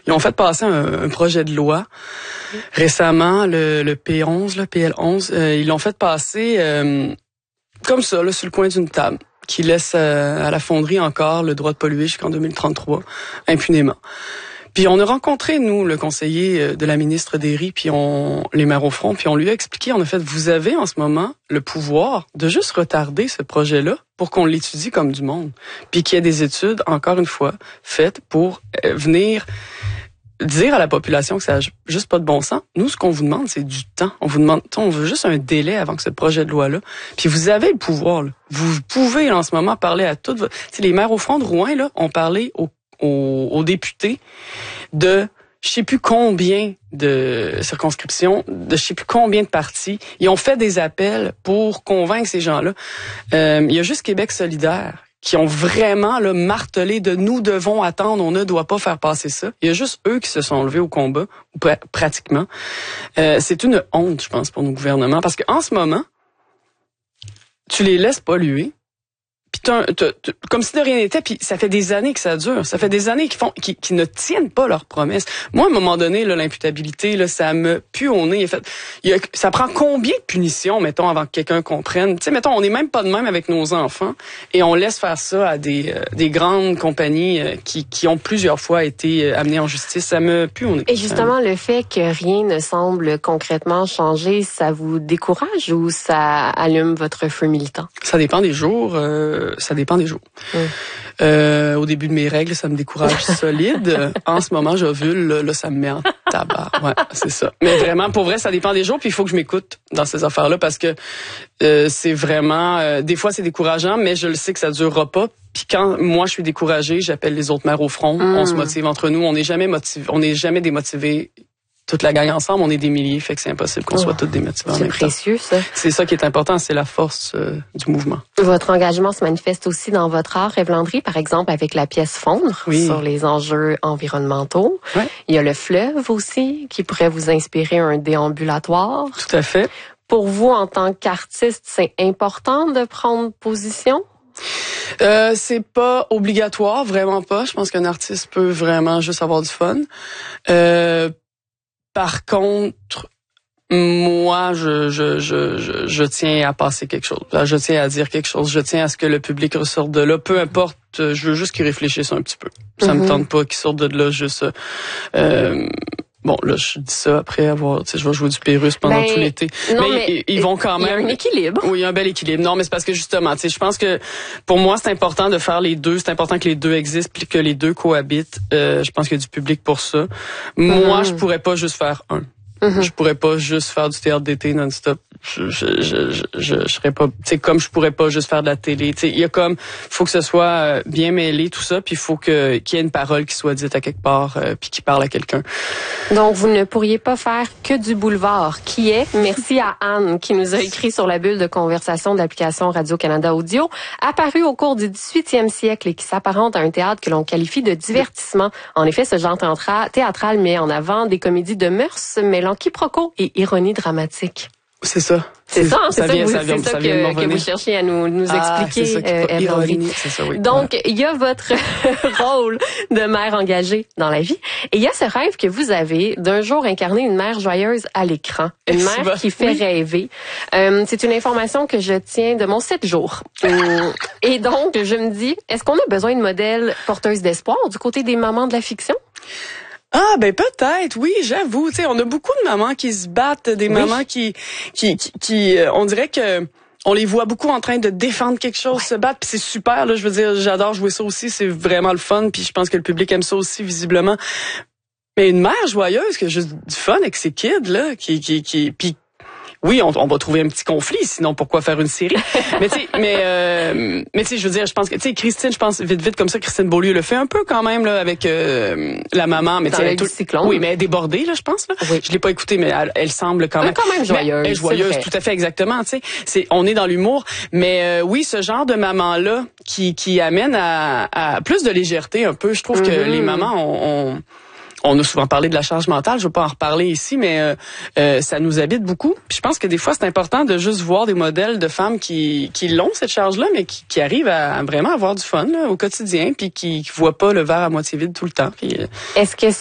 Ils ont fait passer un projet de loi récemment, le P11, le PL11. Ils l'ont fait passer comme ça, là, sur le coin d'une table, qui laisse à la fonderie encore le droit de polluer jusqu'en 2033, impunément. Puis on a rencontré, nous, le conseiller de la ministre Derry, puis les maires au front, puis on lui a expliqué, en fait, vous avez en ce moment le pouvoir de juste retarder ce projet-là pour qu'on l'étudie comme du monde. Puis qu'il y ait des études, encore une fois, faites pour venir dire à la population que ça n'a juste pas de bon sens. Nous, ce qu'on vous demande, c'est du temps. On veut juste un délai avant que ce projet de loi-là. Puis vous avez le pouvoir, là. Vous pouvez, en ce moment, parler à toutes vos... les maires au front de Rouen, là, ont parlé aux députés de je sais plus combien de circonscriptions, de je sais plus combien de partis. Ils ont fait des appels pour convaincre ces gens-là. Il y a juste Québec solidaire qui ont vraiment là, martelé de nous devons attendre, on ne doit pas faire passer ça. Il y a juste eux qui se sont levés au combat, pratiquement. C'est une honte, je pense, pour nos gouvernements, parce qu'en ce moment, tu les laisses polluer, puis comme si de rien n'était, puis ça fait des années que ça dure. Ça fait des années qu'ils ne tiennent pas leurs promesses. Moi, à un moment donné, là, l'imputabilité, là, ça me pue au nez. Ça prend combien de punitions, mettons, avant que quelqu'un comprenne? Tu sais, mettons, on n'est même pas de même avec nos enfants et on laisse faire ça à des grandes compagnies qui ont plusieurs fois été amenées en justice. Ça me pue au nez. Et justement, le fait que rien ne semble concrètement changer, ça vous décourage ou ça allume votre feu militant? Ça dépend des jours. Au début de mes règles, ça me décourage solide. En ce moment, j'ovule, là, ça me met en tabac. Ouais, c'est ça. Mais vraiment, pour vrai, ça dépend des jours, puis il faut que je m'écoute dans ces affaires-là parce que c'est vraiment... des fois, c'est décourageant, mais je le sais que ça durera pas. Puis quand moi, je suis découragée, j'appelle les autres maires au front. On se motive entre nous. On n'est jamais démotivés. Toute la gang ensemble, on est des milliers, fait que c'est impossible qu'on soit tous démotivés en même temps. C'est précieux, ça. C'est ça qui est important, c'est la force du mouvement. Votre engagement se manifeste aussi dans votre art, Ève Landry, par exemple avec la pièce Fondre sur les enjeux environnementaux. Oui. Il y a le fleuve aussi, qui pourrait vous inspirer un déambulatoire. Tout à fait. Pour vous, en tant qu'artiste, c'est important de prendre position? C'est pas obligatoire, vraiment pas. Je pense qu'un artiste peut vraiment juste avoir du fun. Par contre, moi, je tiens à passer quelque chose. Je tiens à dire quelque chose. Je tiens à ce que le public ressorte de là. Peu importe, je veux juste qu'ils réfléchissent un petit peu. Ça me tente pas qu'ils sortent de là juste... Bon, là, je dis ça après avoir... Tu sais, je vais jouer du Pérus pendant tout l'été. Mais ils vont quand même... Il y a un équilibre. Oui, il y a un bel équilibre. Non, mais c'est parce que justement, tu sais, je pense que pour moi, c'est important de faire les deux. C'est important que les deux existent puis que les deux cohabitent. Je pense qu'il y a du public pour ça. Moi, je pourrais pas juste faire un. Je pourrais pas juste faire du théâtre d'été non-stop. Je serais pas, tu sais, comme je pourrais pas juste faire de la télé. Tu sais, il y a comme, faut que ce soit bien mêlé tout ça, puis il faut qu'il y ait une parole qui soit dite à quelque part, puis qui parle à quelqu'un. Donc vous ne pourriez pas faire que du boulevard, qui est, merci à Anne qui nous a écrit sur la bulle de conversation de l'application Radio-Canada Audio, apparu au cours du 18e siècle et qui s'apparente à un théâtre que l'on qualifie de divertissement. En effet, ce genre théâtral met en avant des comédies de mœurs mêlant quiproquo et ironie dramatique. C'est ça. C'est ça que vous cherchez à nous expliquer, Ève Landry. Oui. Donc, il y a votre rôle de mère engagée dans la vie. Et il y a ce rêve que vous avez d'un jour incarner une mère joyeuse à l'écran. Une mère qui fait rêver. C'est une information que je tiens de mon 7 jours. Et donc, je me dis, est-ce qu'on a besoin de modèles porteuses d'espoir du côté des mamans de la fiction? Ah, ben peut-être, oui, j'avoue. Tu sais, on a beaucoup de mamans qui se battent, des mamans qui on dirait que on les voit beaucoup en train de défendre quelque chose, se battre, puis c'est super, là, je veux dire, j'adore jouer ça aussi, c'est vraiment le fun, puis je pense que le public aime ça aussi, visiblement. Mais une mère joyeuse qui a juste du fun avec ses kids, là, puis oui, on va trouver un petit conflit, sinon pourquoi faire une série? Mais tu sais, je veux dire, je pense que, tu sais, Christine, je pense vite comme ça, Christine Beaulieu le fait un peu quand même, là, avec la maman, mais tu sais, oui, mais elle est débordée, là, je pense, là. Oui. Je l'ai pas écoutée, mais elle semble quand même. joyeuse. Elle est joyeuse, tout à fait, exactement, tu sais. On est dans l'humour, mais oui, ce genre de maman-là, qui amène à plus de légèreté un peu, je trouve que les mamans on a souvent parlé de la charge mentale, je veux pas en reparler ici, mais ça nous habite beaucoup. Puis je pense que des fois, c'est important de juste voir des modèles de femmes qui l'ont, cette charge-là, mais qui arrivent à vraiment avoir du fun là, au quotidien, puis qui voient pas le verre à moitié vide tout le temps. Puis, est-ce que